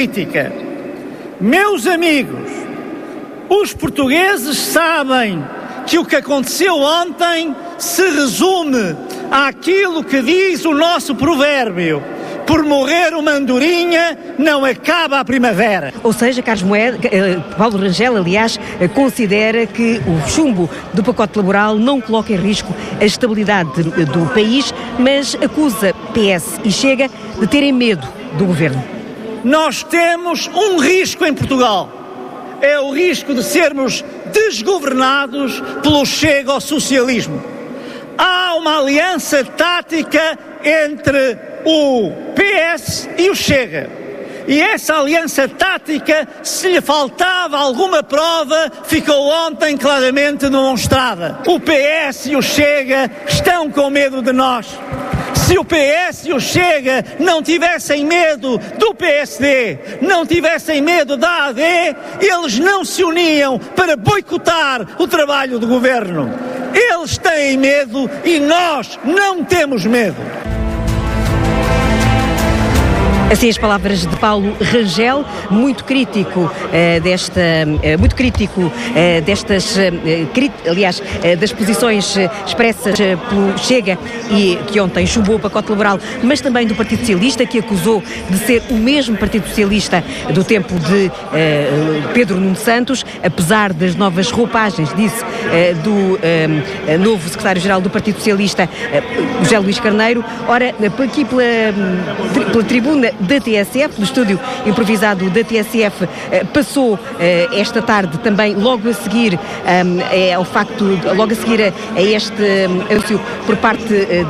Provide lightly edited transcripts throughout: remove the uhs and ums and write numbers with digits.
política. Meus amigos, os portugueses sabem que o que aconteceu ontem se resume àquilo que diz o nosso provérbio: por morrer uma andorinha, não acaba a primavera. Ou seja, Paulo Rangel, aliás, considera que o chumbo do pacote laboral não coloca em risco a estabilidade do país, mas acusa PS e Chega de terem medo do governo. Nós temos um risco em Portugal. É o risco de sermos desgovernados pelo Chega ao socialismo. Há uma aliança tática entre o PS e o Chega. E essa aliança tática, se lhe faltava alguma prova, ficou ontem claramente demonstrada. O PS e o Chega estão com medo de nós. Se o PS e o Chega não tivessem medo do PSD, não tivessem medo da AD, eles não se uniam para boicotar o trabalho do governo. Eles têm medo e nós não temos medo. Assim as palavras de Paulo Rangel, muito crítico das posições expressas pelo Chega e que ontem chumbou o pacote laboral, mas também do Partido Socialista, que acusou de ser o mesmo Partido Socialista do tempo de Pedro Nuno Santos, apesar das novas roupagens, disse, do novo secretário-geral do Partido Socialista, José Luís Carneiro. Ora, aqui pela tribuna da TSF, do estúdio improvisado da TSF, passou esta tarde também, logo a seguir a este anúncio por parte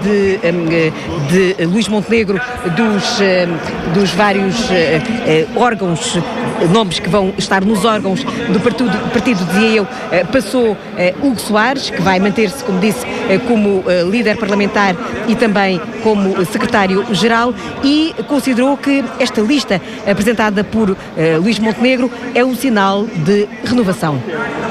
de Luís Montenegro dos vários órgãos, nomes que vão estar nos órgãos do partido, dizia eu, passou Hugo Soares, que vai manter-se, como disse, como líder parlamentar e também como secretário-geral, e considerou que esta lista apresentada por Luís Montenegro é um sinal de renovação.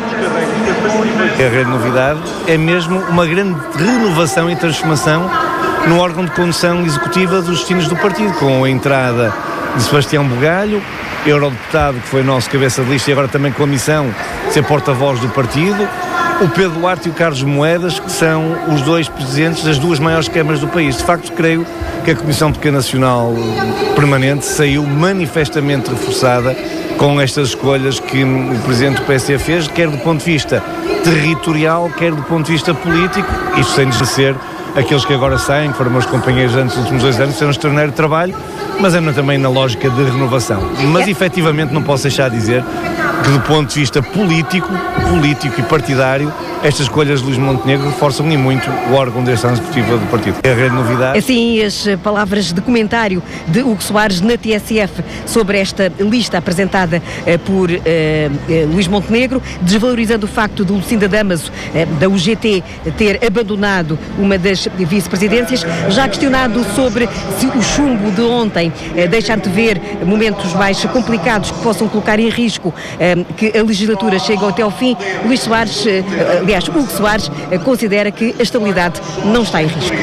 A grande novidade é mesmo uma grande renovação e transformação no órgão de condução executiva dos destinos do partido, com a entrada de Sebastião Bugalho, eurodeputado, que foi nosso cabeça de lista e agora também com a missão de ser porta-voz do partido, o Pedro Duarte e o Carlos Moedas, que são os dois presidentes das duas maiores câmaras do país. De facto, creio que a Comissão de Política Nacional Permanente saiu manifestamente reforçada com estas escolhas que o Presidente do PSD fez, quer do ponto de vista territorial, quer do ponto de vista político, isto sem desmerecer aqueles que agora saem, que foram meus companheiros antes dos últimos 2 anos, fizeram um extraordinário trabalho, mas é também na lógica de renovação. Mas, efetivamente, não posso deixar de dizer que, do ponto de vista político e partidário, estas escolhas de Luís Montenegro reforçam e muito o órgão da direção executiva do partido. É a grande novidade. Assim, as palavras de comentário de Hugo Soares na TSF sobre esta lista apresentada por Luís Montenegro, desvalorizando o facto de Lucinda Damaso, da UGT, ter abandonado uma das vice-presidências, já questionado sobre se o chumbo de ontem deixa antever momentos mais complicados que possam colocar em risco que a legislatura chegue até ao fim. Hugo Soares considera que a estabilidade não está em risco.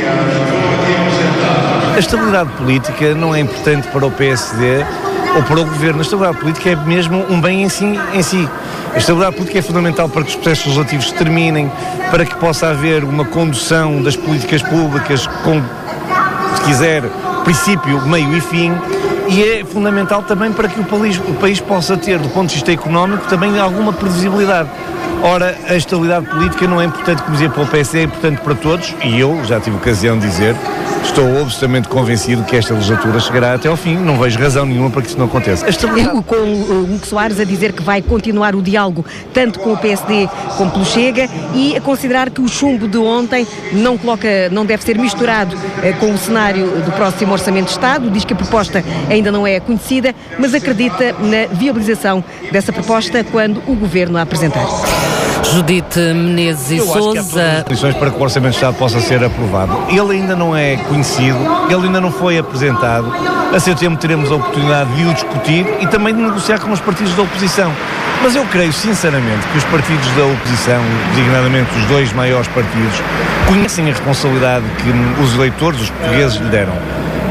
A estabilidade política não é importante para o PSD ou para o governo. A estabilidade política é mesmo um bem em si. A estabilidade política é fundamental para que os processos legislativos se terminem, para que possa haver uma condução das políticas públicas com, se quiser, princípio, meio e fim, e é fundamental também para que o país possa ter, do ponto de vista económico, também alguma previsibilidade. Ora, a estabilidade política não é importante, como dizia, para o PSD, é importante para todos, e eu já tive ocasião de dizer, estou absolutamente convencido que esta legislatura chegará até ao fim, não vejo razão nenhuma para que isso não aconteça. Com o Hugo Soares a dizer que vai continuar o diálogo tanto com o PSD como pelo Chega, e a considerar que o chumbo de ontem não deve ser misturado com o cenário do próximo Orçamento de Estado. Diz que a proposta ainda não é conhecida, mas acredita na viabilização dessa proposta quando o Governo a apresentar. Judite Menezes e Sousa. As condições para que o Orçamento de Estado possa ser aprovado. Ele ainda não é conhecido, ele ainda não foi apresentado. A seu tempo teremos a oportunidade de o discutir e também de negociar com os partidos da oposição. Mas eu creio, sinceramente, que os partidos da oposição, designadamente os 2 maiores partidos, conhecem a responsabilidade que os eleitores, os portugueses, lhe deram.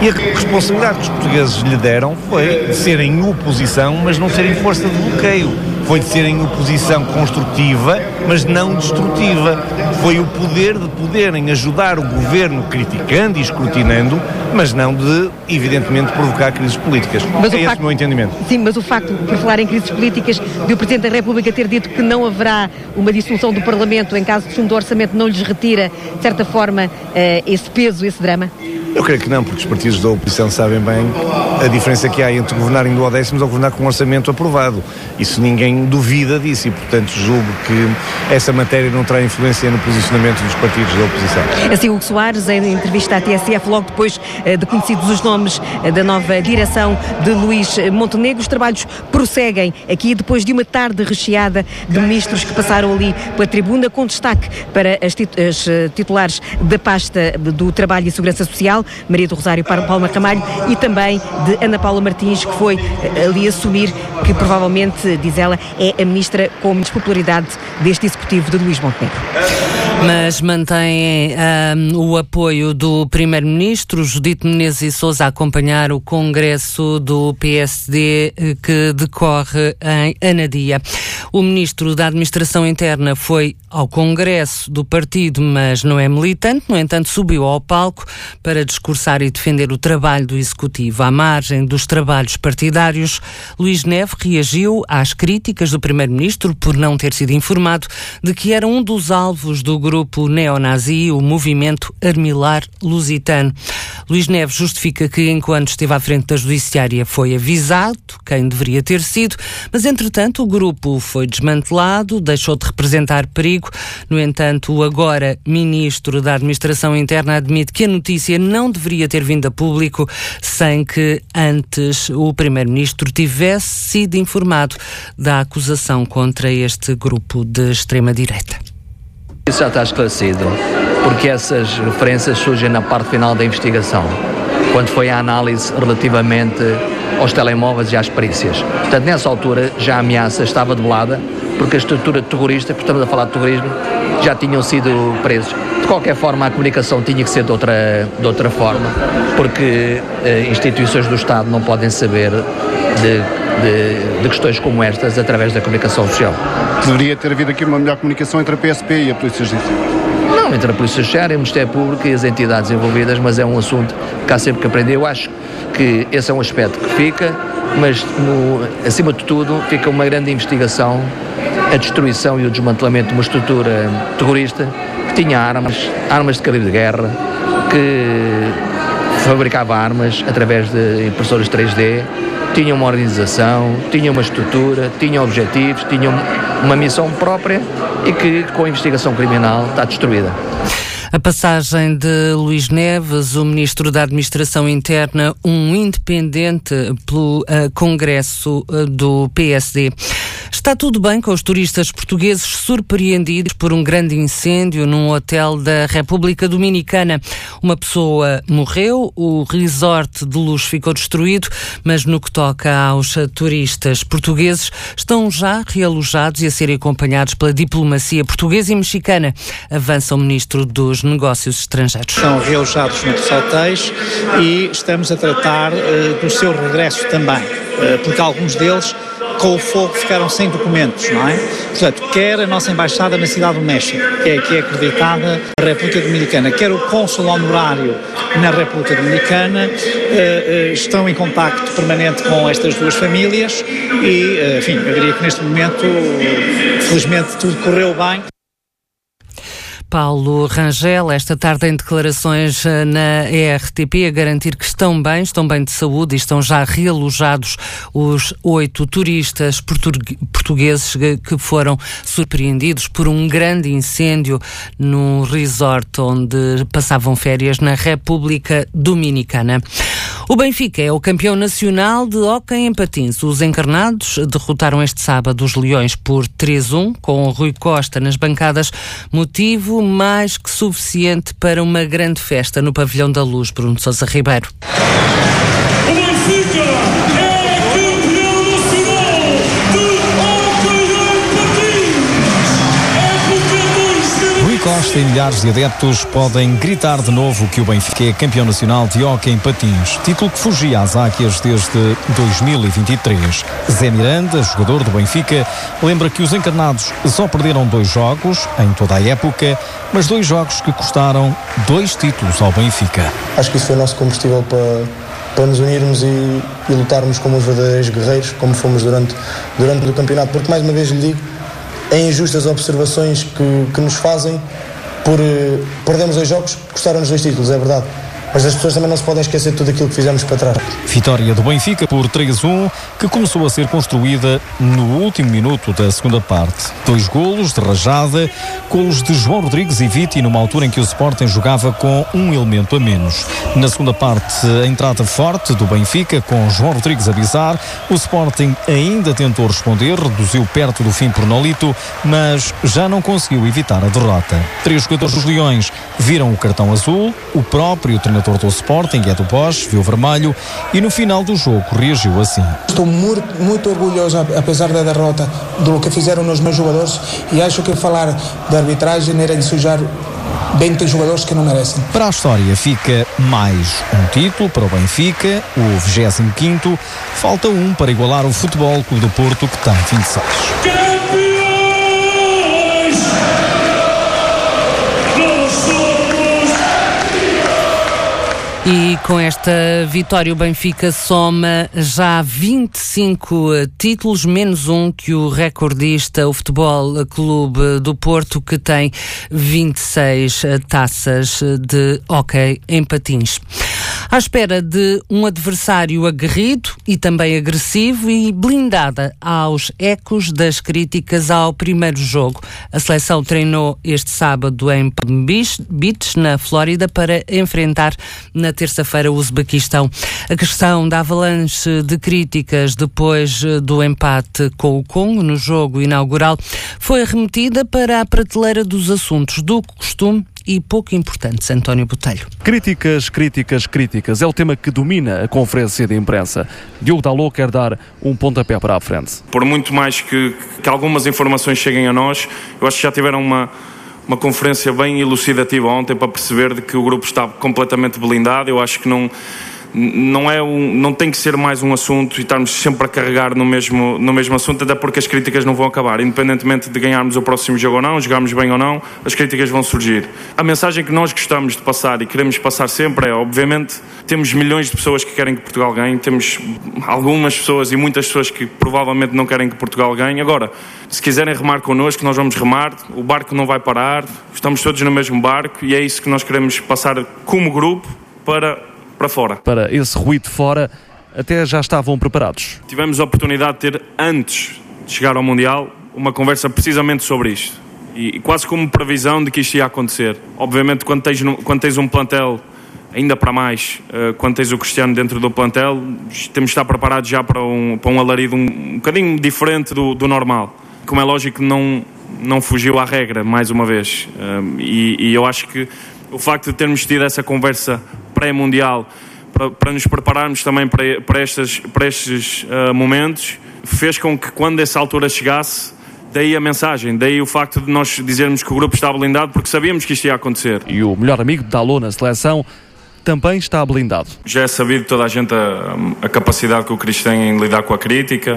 E a responsabilidade que os portugueses lhe deram foi de serem oposição, mas não serem força de bloqueio. Foi de serem oposição construtiva, mas não destrutiva. Foi o poder de poderem ajudar o governo criticando e escrutinando, mas não de, evidentemente, provocar crises políticas. Mas esse o meu entendimento. Sim, mas o facto, por falar em crises políticas, de o Presidente da República ter dito que não haverá uma dissolução do Parlamento em caso de fundo do orçamento, não lhes retira, de certa forma, esse peso, esse drama? Eu creio que não, porque os partidos da oposição sabem bem a diferença que há entre governar em duodécimos ou governar com um orçamento aprovado. Isso ninguém duvida disso e, portanto, julgo que essa matéria não terá influência no posicionamento dos partidos da oposição. Assim, Hugo Soares, em entrevista à TSF, logo depois de conhecidos os nomes da nova direção de Luís Montenegro, os trabalhos prosseguem aqui depois de uma tarde recheada de ministros que passaram ali pela tribuna, com destaque para as titulares da pasta do Trabalho e Segurança Social, Maria do Rosário Palma Ramalho, e também de Ana Paula Martins, que foi ali assumir que provavelmente, diz ela, é a ministra com menos popularidade deste executivo de Luís Montenegro. Mas mantém o apoio do Primeiro-Ministro Judite Menezes e Sousa a acompanhar o Congresso do PSD que decorre em Anadia. O Ministro da Administração Interna foi ao Congresso do partido, mas não é militante. No entanto, subiu ao palco para discursar e defender o trabalho do Executivo. À margem dos trabalhos partidários, Luís Neves reagiu às críticas do Primeiro-Ministro por não ter sido informado de que era um dos alvos do grupo neonazi, o Movimento Armilar Lusitano. Luís Neves justifica que, enquanto esteve à frente da Judiciária, foi avisado quem deveria ter sido, mas, entretanto, o grupo foi desmantelado, deixou de representar perigo. No entanto, o agora Ministro da Administração Interna admite que a notícia não deveria ter vindo a público sem que antes o Primeiro-Ministro tivesse sido informado da acusação contra este grupo de extrema-direita. Isso já está esclarecido, porque essas referências surgem na parte final da investigação, quando foi a análise relativamente aos telemóveis e às perícias. Portanto, nessa altura, já a ameaça estava debelada, porque a estrutura terrorista, porque estamos a falar de terrorismo, já tinham sido presos. De qualquer forma, a comunicação tinha que ser de outra forma, porque instituições do Estado não podem saber de questões como estas através da comunicação social. Deveria ter havido aqui uma melhor comunicação entre a PSP e a Polícia Judiciária? Não, entre a Polícia Judiciária, o Ministério Público e as entidades envolvidas, mas é um assunto que há sempre que aprender. Eu acho que esse é um aspecto que fica, mas acima de tudo fica uma grande investigação, a destruição e o desmantelamento de uma estrutura terrorista que tinha armas de calibre de guerra, que fabricava armas através de impressoras 3D, tinha uma organização, tinha uma estrutura, tinha objetivos, tinha uma missão própria e que, com a investigação criminal, está destruída. A passagem de Luís Neves, o Ministro da Administração Interna, um independente pelo Congresso do PSD. Está tudo bem com os turistas portugueses surpreendidos por um grande incêndio num hotel da República Dominicana. Uma pessoa morreu, o resort de luxo ficou destruído, mas no que toca aos turistas portugueses, estão já realojados e a serem acompanhados pela diplomacia portuguesa e mexicana, avança o Ministro dos Negócios Estrangeiros. Estão realojados noutros hotéis e estamos a tratar do seu regresso também, porque alguns deles, com o fogo, ficaram sem documentos, não é? Portanto, quer a nossa embaixada na Cidade do México, que é acreditada na República Dominicana, quer o cônsul honorário na República Dominicana, estão em contacto permanente com estas duas famílias e, enfim, eu diria que neste momento, felizmente, tudo correu bem. Paulo Rangel, esta tarde em declarações na RTP, a garantir que estão bem de saúde e estão já realojados os 8 turistas portugueses que foram surpreendidos por um grande incêndio num resort onde passavam férias na República Dominicana. O Benfica é o campeão nacional de hóquei em patins. Os encarnados derrotaram este sábado os Leões por 3-1, com o Rui Costa nas bancadas, motivo mais que suficiente para uma grande festa no Pavilhão da Luz. Bruno Sousa Ribeiro. O Benfica é campeão nacional de hóquei em patins. É porque Rui Costa e milhares de adeptos podem gritar de novo que o Benfica é campeão nacional de hóquei em patins, título que fugia às águias desde 2023. Zé Miranda, jogador do Benfica, lembra que os encarnados só perderam 2 jogos em toda a época, mas 2 jogos que custaram 2 títulos ao Benfica. Acho que isso foi o nosso combustível para nos unirmos e lutarmos como os verdadeiros guerreiros, como fomos durante o campeonato, porque mais uma vez lhe digo, é injustas observações que nos fazem por perdemos 2 jogos, custaram-nos 2 títulos, é verdade. Mas as pessoas também não se podem esquecer de tudo aquilo que fizemos para trás. Vitória do Benfica por 3-1, que começou a ser construída no último minuto da segunda parte. 2 golos de rajada, golos de João Rodrigues e Viti, numa altura em que o Sporting jogava com um elemento a menos. Na segunda parte, a entrada forte do Benfica, com João Rodrigues a bizar. O Sporting ainda tentou responder, reduziu perto do fim por Nolito, mas já não conseguiu evitar a derrota. 3 jogadores dos Leões viram o cartão azul, o próprio treinador do Sporting, Edu Bosch, viu vermelho e no final do jogo reagiu assim. Estou muito orgulhoso, apesar da derrota, do que fizeram os meus jogadores, e acho que falar de arbitragem era de sujar 20 jogadores que não merecem. Para a história fica mais um título para o Benfica, o 25º, falta um para igualar o Futebol Clube do Porto, que tem 26. E com esta vitória o Benfica soma já 25 títulos, menos um que o recordista, o Futebol Clube do Porto, que tem 26 taças de hóquei em patins. À espera de um adversário aguerrido e também agressivo e blindada aos ecos das críticas ao primeiro jogo. A seleção treinou este sábado em Palm Beach, na Flórida, para enfrentar na terça-feira o Uzbequistão. A questão da avalanche de críticas depois do empate com o Congo no jogo inaugural foi remetida para a prateleira dos assuntos do costume e pouco importantes. António Botelho. Críticas. É o tema que domina a conferência de imprensa. Diogo Dalot quer dar um pontapé para a frente. Por muito mais que algumas informações cheguem a nós, eu acho que já tiveram uma conferência bem elucidativa ontem para perceber de que o grupo está completamente blindado. Eu acho que não tem que ser mais um assunto e estarmos sempre a carregar no mesmo assunto, até porque as críticas não vão acabar. Independentemente de ganharmos o próximo jogo ou não, jogarmos bem ou não, as críticas vão surgir. A mensagem que nós gostamos de passar e queremos passar sempre é, obviamente, temos milhões de pessoas que querem que Portugal ganhe, temos algumas pessoas e muitas pessoas que provavelmente não querem que Portugal ganhe. Agora, se quiserem remar connosco, nós vamos remar, o barco não vai parar, estamos todos no mesmo barco e é isso que nós queremos passar como grupo para fora. Para esse ruído fora, até já estavam preparados. Tivemos a oportunidade de ter, antes de chegar ao Mundial, uma conversa precisamente sobre isto. E quase como previsão de que isto ia acontecer. Obviamente, quando tens um plantel, ainda para mais, quando tens o Cristiano dentro do plantel, temos de estar preparados já para um alarido um bocadinho diferente do normal. Como é lógico, não fugiu à regra, mais uma vez. E eu acho que o facto de termos tido essa conversa pré-mundial para nos prepararmos também para estes momentos, fez com que quando essa altura chegasse, daí a mensagem, daí o facto de nós dizermos que o grupo estava blindado, porque sabíamos que isto ia acontecer. E o melhor amigo de Dalot na seleção também está blindado. Já é sabido toda a gente a capacidade que o Cris tem em lidar com a crítica,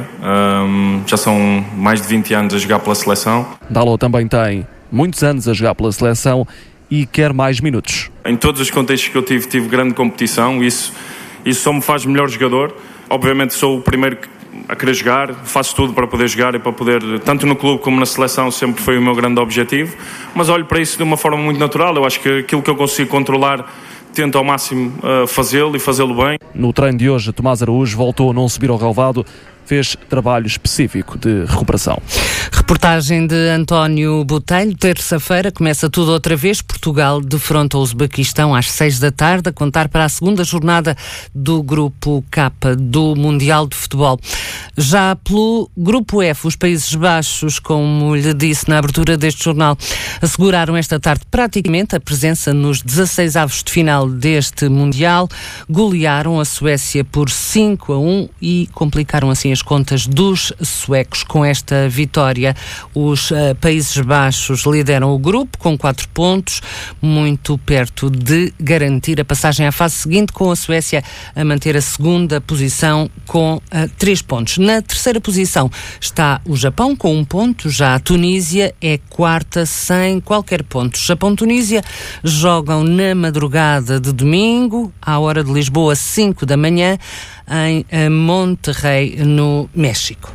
já são mais de 20 anos a jogar pela seleção. Dalot também tem muitos anos a jogar pela seleção e quer mais minutos. Em todos os contextos que eu tive grande competição, isso só me faz melhor jogador. Obviamente sou o primeiro a querer jogar, faço tudo para poder jogar e para poder, tanto no clube como na seleção, sempre foi o meu grande objetivo, mas olho para isso de uma forma muito natural. Eu acho que aquilo que eu consigo controlar, tento ao máximo fazê-lo e fazê-lo bem. No treino de hoje, Tomás Araújo voltou a não subir ao relvado, fez trabalho específico de recuperação. Reportagem de António Botelho. Terça-feira começa tudo outra vez. Portugal defronta o Uzbequistão às 6 da tarde, a contar para a segunda jornada do Grupo K do Mundial de Futebol. Já pelo Grupo F, os Países Baixos, como lhe disse na abertura deste jornal, asseguraram esta tarde praticamente a presença nos 16avos de final deste Mundial. Golearam a Suécia por 5-1 e complicaram assim as contas dos suecos com esta vitória. vitória. Os Países Baixos lideram o grupo com 4 pontos, muito perto de garantir a passagem à fase seguinte, com a Suécia a manter a segunda posição com 3 pontos. Na terceira posição está o Japão com 1 ponto, já a Tunísia é quarta sem qualquer ponto. Japão-Tunísia jogam na madrugada de domingo, à hora de Lisboa, 5 da manhã, em Monterrey, no México.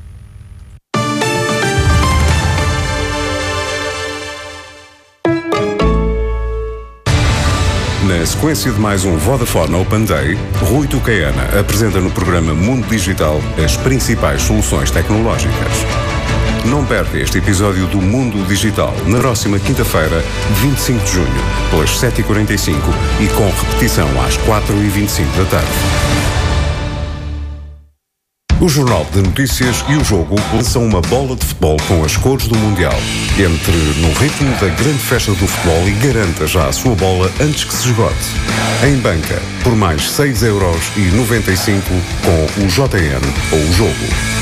Na sequência de mais um Vodafone Open Day, Rui Tucaiana apresenta no programa Mundo Digital as principais soluções tecnológicas. Não perca este episódio do Mundo Digital na próxima quinta-feira, 25 de junho, pelas 7h45 e com repetição às 4h25 da tarde. O Jornal de Notícias e o Jogo lançam uma bola de futebol com as cores do Mundial. Entre no ritmo da grande festa do futebol e garanta já a sua bola antes que se esgote. Em banca, por mais 6,95€ com o JN ou o Jogo.